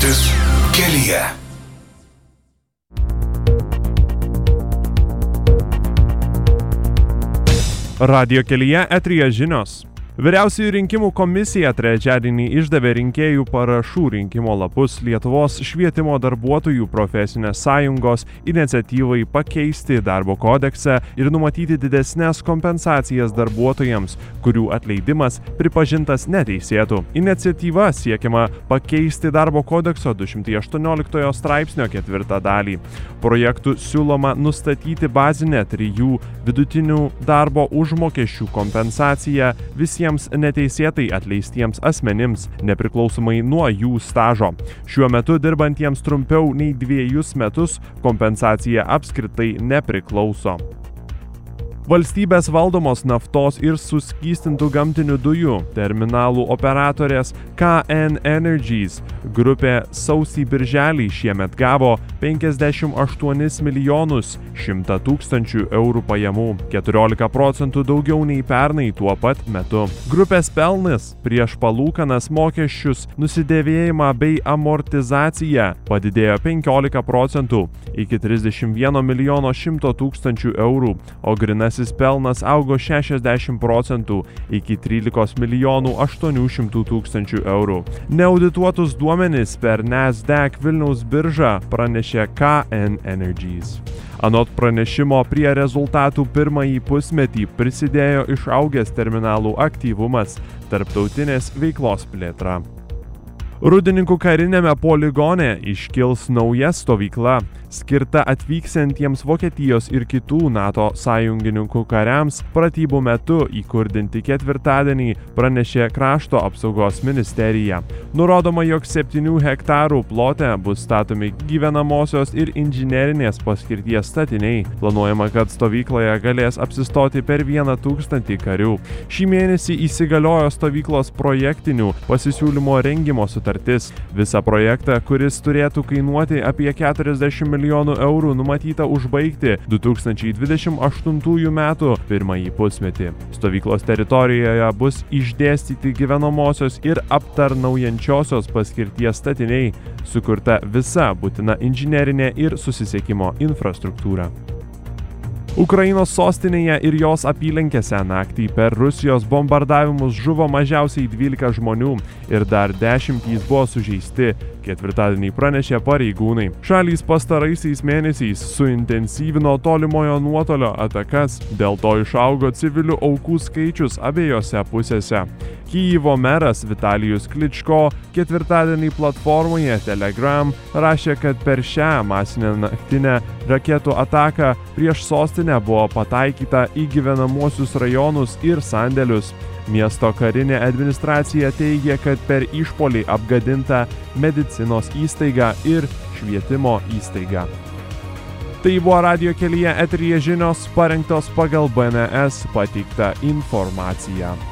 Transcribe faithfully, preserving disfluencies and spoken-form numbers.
Stotis kelyje. Radijo kelyje eteryje žinios. Vyriausioji rinkimų komisija trečiadienį išdavė rinkėjų parašų rinkimo lapus Lietuvos švietimo darbuotojų profesinės sąjungos iniciatyvai pakeisti darbo kodeksą ir numatyti didesnės kompensacijas darbuotojams, kurių atleidimas pripažintas neteisėtu. Iniciatyva siekiama pakeisti darbo kodekso du šimtai aštuonioliktojo straipsnio ketvirtą dalį. Projektu siūloma nustatyti bazinę trijų vidutinių darbo užmokesčių kompensaciją visiems neteisėtai atleistiems asmenims, nepriklausomai nuo jų stažo. Šiuo metu dirbantiems trumpiau nei dviejus metus kompensacija apskritai nepriklauso. Valstybės valdomos naftos ir suskystintų gamtinių dujų terminalų operatorės K N Energies grupė sausį-birželį šiemet gavo penkiasdešimt aštuonis milijonus šimtą tūkstančių eurų pajamų, keturiolika procentų daugiau nei pernai tuo pat metu. Grupės pelnas prieš palūkanas, mokesčius, nusidėvėjimą bei amortizaciją padidėjo penkiolika procentų iki trisdešimt vieno milijono šimto tūkstančių eurų, o grinasis pelnas augo šešiasdešimt procentų iki trylikos milijonų aštuonių šimtų tūkstančių eurų. Neaudituotus duomenis per Nasdaq Vilniaus biržą pranešė K N Energies. Anot pranešimo, prie rezultatų pirmąjį pusmetį prisidėjo išaugęs terminalų aktyvumas, tarptautinės veiklos plėtra. Rūdininkų kariniame poligone iškils nauja stovykla, skirta atvyksiantiems Vokietijos ir kitų NATO sąjungininkų kariams pratybų metu įkurdinti ketvirtadienį, pranešė Krašto apsaugos ministerija. Nurodoma, jog septynių hektarų plote bus statomi gyvenamosios ir inžinerinės paskirties statiniai. Planuojama, kad stovykloje galės apsistoti per vieną tūkstantį karių. Šį mėnesį įsigaliojo stovyklos projektinių pasisiūlymo rengimo sutartis. Visą projektą, kuris turėtų kainuoti apie keturiasdešimt milijonų eurų, numatyta užbaigti du tūkstančiai dvidešimt aštuntųjų metų pirmąjį pusmetį. Stovyklos teritorijoje bus išdėstyti gyvenamosios ir aptarnaujančiosios paskirties statiniai, sukurta visa būtina inžinerinė ir susisiekimo infrastruktūra. Ukrainos sostinėje ir jos apylinkėse naktį per Rusijos bombardavimus žuvo mažiausiai dvylika žmonių ir dar dešimtys buvo sužeisti, ketvirtadienį pranešė pareigūnai. Šalys pastaraisiais mėnesiais suintensyvino tolimojo nuotolio atakas, dėl to išaugo civilių aukų skaičius abiejose pusėse. Kijevo meras Vitalijus Kličko ketvirtadienį platformoje Telegram rašė, kad per šią masinę naktinę raketų ataką prieš sostinę buvo pataikyta į gyvenamuosius rajonus ir sandėlius. Miesto karinė administracija teigia, kad per išpuolį apgadinta medicinos įstaiga ir švietimo įstaiga. Tai buvo radijo kelyje eteryje žinios parengtos pagal B N S pateiktą informaciją.